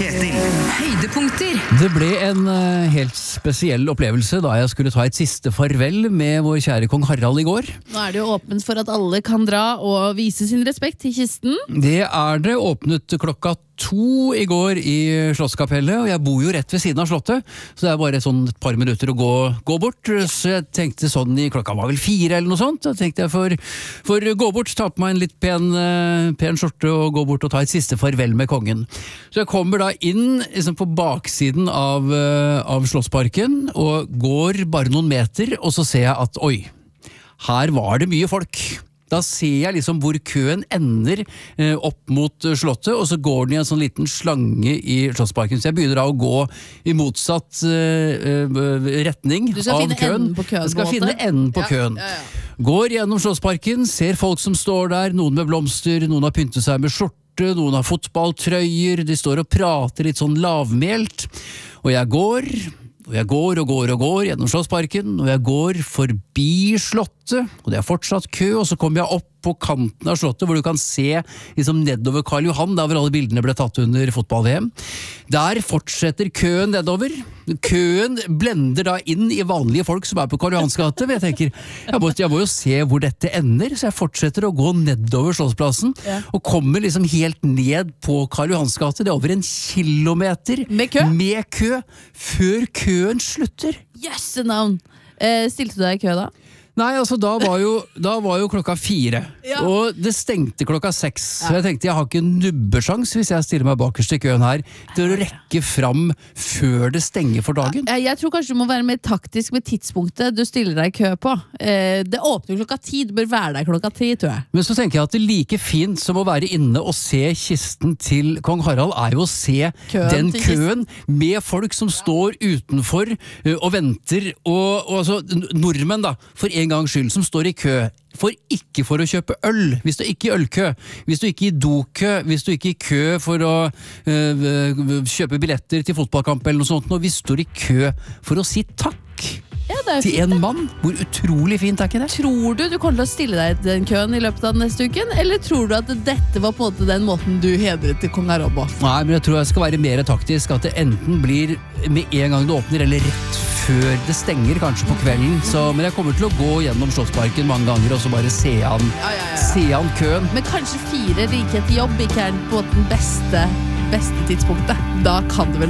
Kjetil. Høydepunkter. Det ble en helt spesiell opplevelse da jeg skulle ta et siste farvel med vår kjære kong Harald i går. Nå er det jo åpent for at alle kan dra og vise sin respekt til kisten. Det er det, åpnet klokka 2 i går i Slottskapellet, og jeg bor jo rett ved siden av slottet, så det er bare et par minutter å gå bort. Så jeg tenkte sånn, klokka var vel 4 eller noe sånt, da tenkte jeg for gå bort, ta på meg en litt pen skjorte og gå bort og ta et siste farvel med kongen. Så jeg kommer da inn liksom på baksiden av Slottsparken og går bare noen meter, og så ser jeg at oi, her var det mye folk. Da ser jeg liksom hvor køen ender opp mot slottet, og så går den i en sånn liten slange i Slottsparken. Så jeg begynner da å gå i motsatt retning av køen. Du skal finne enden på køen. Jeg skal finne enden på køen. Går gjennom Slottsparken, ser folk som står der, noen med blomster, noen har pyntet seg med skjorte, noen har fotballtrøyer, de står og prater litt sånn lavmælt. Og jeg går gjennom Slottsparken, og jeg går forbi slottet, og det er fortsatt kø, og så kommer jeg opp på kanten av slottet, hvor du kan se liksom nedover Karl Johan, der hvor alle bildene ble tatt under fotball-VM. Der fortsetter køen nedover. Køen blender da inn i vanlige folk som er på Karl Johans gate, men jeg tenker, jeg må jo se hvor dette ender, så jeg fortsetter å gå nedover Slottsplassen, og kommer liksom helt ned på Karl Johans gate. Det er over 1 kilometer med kø, før køen slutter. Jøsse navn! Stilte du deg i kø da? Nei, altså da var jo klokka 4, og det stengte klokka 6, så jeg tenkte jeg har ikke nubbesjans hvis jeg stiller meg bakerst i køen her til å rekke fram før det stenger for dagen. Jeg tror kanskje du må være mer taktisk med tidspunktet du stiller deg i kø på. Det åpner klokka 10, du bør være der klokka 10, tror jeg. Men så tenker jeg at det like fint som å være inne og se kisten til kong Harald er jo å se den køen med folk som står utenfor og venter, og altså nordmenn da, for en gangs skyld, som står i kø, ikke for å kjøpe øl, hvis du ikke er i ølkø, hvis du ikke er i dokø, hvis du ikke er i kø for å kjøpe billetter til fotballkamp eller noe sånt, og vi står i kø for å si takk til en mann. Hvor utrolig fint er ikke det? Tror du kommer til å stille deg i den køen i løpet av neste uken, eller tror du at dette var på en måte den måten du hedret til kong Harald på? Nei, men jeg tror jeg skal være mer taktisk, at det enten blir med en gang det åpner, eller rett før det stenger, kanskje på kvelden. Men jeg kommer til å gå gjennom Slottsparken mange ganger, og så bare se an køen. Men kanskje 4 like etter jobb ikke er på den beste tidspunktet. Da kan du vel